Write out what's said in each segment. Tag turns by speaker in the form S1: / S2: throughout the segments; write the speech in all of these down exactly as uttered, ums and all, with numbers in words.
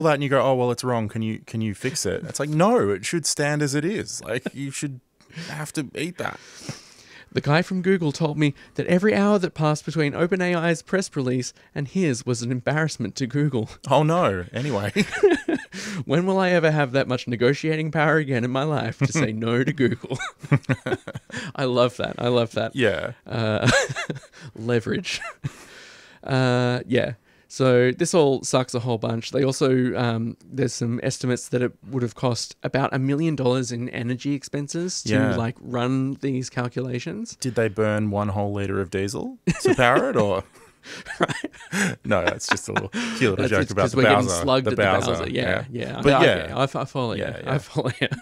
S1: that and you go, oh, well, it's wrong. Can you can you fix it? It's like, no, it should stand as it is. Like, you should have to eat that.
S2: The guy from Google told me that every hour that passed between OpenAI's press release and his was an embarrassment to Google.
S1: Oh, no. Anyway.
S2: When will I ever have that much negotiating power again in my life to say no to Google? I love that. I love that.
S1: Yeah.
S2: Uh, leverage. Uh, yeah. So this all sucks a whole bunch. They also, um, there's some estimates that it would have cost about a million dollars in energy expenses to
S1: Yeah.
S2: like run these calculations.
S1: Did they burn one whole litre of diesel to power it, or...?
S2: Right.
S1: No, that's just a little cute little
S2: That's
S1: joke
S2: it's
S1: about
S2: 'cause
S1: the
S2: we're getting
S1: Bowser.
S2: slugged
S1: the
S2: at
S1: Bowser.
S2: the Bowser. Yeah, yeah.
S1: But
S2: I,
S1: yeah.
S2: okay, I, I follow you.
S1: Yeah, yeah.
S2: I follow you.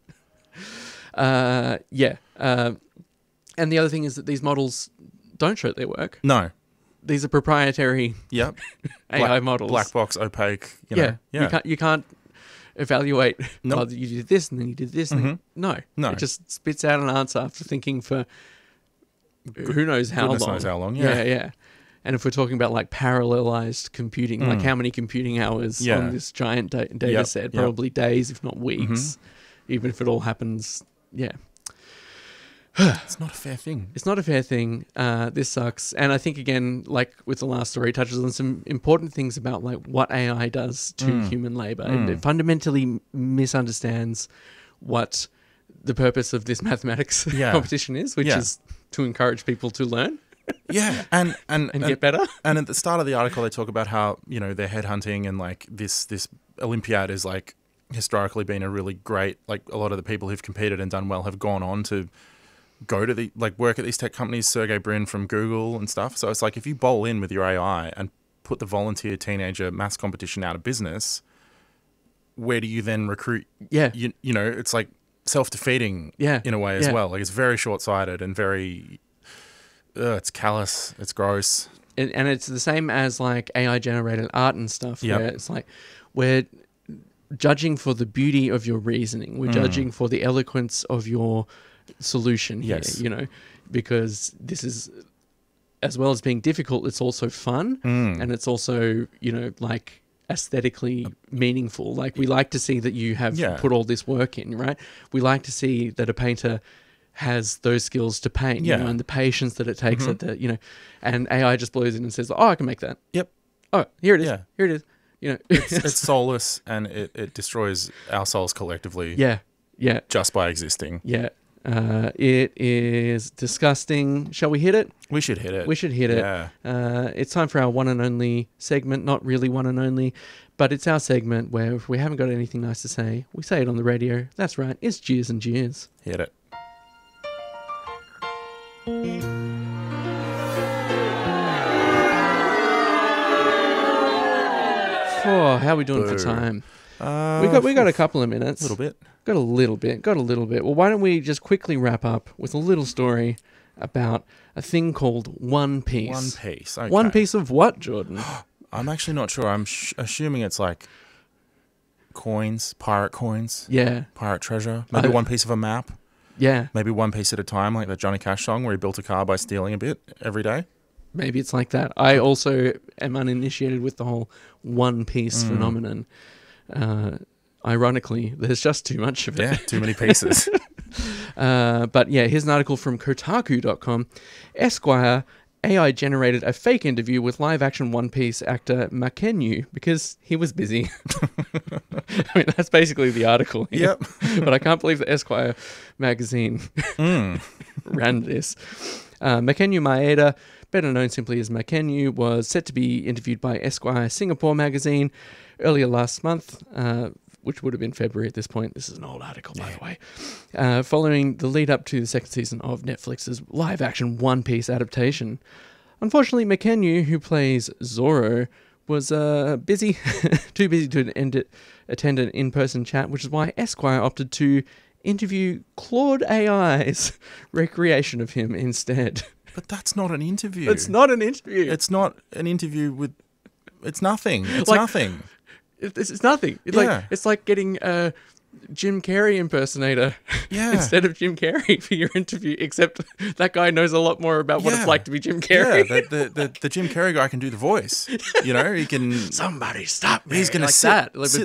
S2: uh, yeah. Um, and the other thing is that these models don't show their work.
S1: No.
S2: These are proprietary
S1: Yep.
S2: A I
S1: Black-
S2: models.
S1: Black box, opaque. You
S2: yeah.
S1: know. Yeah.
S2: You can't. You can't evaluate.
S1: Nope.
S2: Oh, you did this and then you did this. And then, no.
S1: No.
S2: It just spits out an answer after thinking for who knows how
S1: Goodness
S2: long.
S1: knows how long, yeah.
S2: Yeah. Yeah. And if we're talking about like parallelized computing, like how many computing hours
S1: Yeah.
S2: on this giant da- data
S1: Yep,
S2: set,
S1: yep.
S2: probably days, if not weeks, even if it all happens. Yeah.
S1: It's not a fair thing.
S2: It's not a fair thing. Uh, this sucks. And I think, again, like with the last story, it touches on some important things about like what A I does to
S1: Mm.
S2: human labor. It, it fundamentally misunderstands what the purpose of this mathematics
S1: Yeah.
S2: competition is, which
S1: Yeah.
S2: is to encourage people to learn
S1: Yeah, and and
S2: and,
S1: and,
S2: get better.
S1: and at the start of the article, they talk about how, you know, they're headhunting, and like this this Olympiad is like historically been a really great, like a lot of the people who've competed and done well have gone on to go to the like work at these tech companies, Sergey Brin from Google and stuff. So it's like, if you bowl in with your A I and put the volunteer teenager maths competition out of business, where do you then recruit?
S2: Yeah.
S1: You you know, it's like self-defeating
S2: Yeah.
S1: in a way as
S2: Yeah.
S1: well. Like, it's very short-sighted and very, ugh, it's callous, it's gross.
S2: And, and it's the same as like A I generated art and stuff,
S1: Yep.
S2: where it's like we're judging for the beauty of your reasoning. We're
S1: Mm.
S2: judging for the eloquence of your solution here,
S1: Yes.
S2: you know, because this is, as well as being difficult, it's also fun,
S1: Mm.
S2: and it's also, you know, like aesthetically meaningful. Like, we like to see that you have
S1: Yeah.
S2: put all this work in, right? We like to see that a painter has those skills to paint, you
S1: Yeah.
S2: know, and the patience that it takes
S1: Mhm.
S2: at the, you know, and A I just blows in and says, oh, I can make that.
S1: Yep.
S2: Oh, here it is.
S1: Yeah.
S2: Here it is. You know,
S1: It's, it's soulless, and it, it destroys our souls collectively
S2: yeah, yeah,
S1: just by existing.
S2: yeah. Uh, it is disgusting. Shall we hit it?
S1: We should hit it.
S2: We should hit it.
S1: Yeah.
S2: Uh, it's time for our one and only segment. Not really one and only, but it's our segment where if we haven't got anything nice to say, we say it on the radio. That's right. It's Jeers and Jeers.
S1: Hit it.
S2: Oh, how are we doing
S1: Boo.
S2: for time?
S1: Uh,
S2: We got we got a couple of minutes.
S1: A little bit.
S2: Got a little bit. Got a little bit. Well, why don't we just quickly wrap up with a little story about a thing called One Piece.
S1: One piece. Okay.
S2: One Piece of what, Jordan?
S1: I'm actually not sure. I'm sh- assuming it's like coins, pirate coins,
S2: Yeah,
S1: pirate treasure. Maybe
S2: I-
S1: one piece of a map.
S2: yeah.
S1: Maybe one piece at a time, like that Johnny Cash song where he built a car by stealing a bit every day.
S2: Maybe it's like that. I also am uninitiated with the whole One Piece
S1: Mm.
S2: phenomenon. Uh, ironically, there's just too much of it.
S1: Yeah, too many pieces.
S2: Uh, but yeah, here's an article from Kotaku dot com. Esquire, A I generated a fake interview with live-action One Piece actor Makenyu because he was busy. I mean, that's basically the article here.
S1: Yep.
S2: But I can't believe that Esquire magazine
S1: Mm.
S2: ran this. Uh, Makenyu Maeda, better known simply as Makenyu, was set to be interviewed by Esquire Singapore magazine earlier last month, uh, which would have been February at this point. This is an old article, by the way. Uh, following the lead up to the second season of Netflix's live-action One Piece adaptation. Unfortunately, Makenyu, who plays Zoro, was uh, busy, too busy to end it, attend an in-person chat, which is why Esquire opted to interview Claude A I's recreation of him instead.
S1: But that's not an interview.
S2: It's not an interview.
S1: It's not an interview with. It's nothing. It's
S2: Like-
S1: nothing.
S2: It- It's, it's nothing. It's
S1: Yeah.
S2: like it's like getting uh, Jim Carrey impersonator
S1: Yeah.
S2: instead of Jim Carrey for your interview, except that guy knows a lot more about what
S1: Yeah.
S2: it's like to be Jim Carrey.
S1: Yeah, the, the, the, the Jim Carrey guy can do the voice. You know, he can.
S2: Somebody stop me.
S1: He's going
S2: like
S1: to sit,
S2: that. Like,
S1: sit